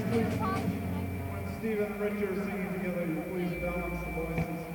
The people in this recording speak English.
When Steve and Rich are singing together, you please balance the voices.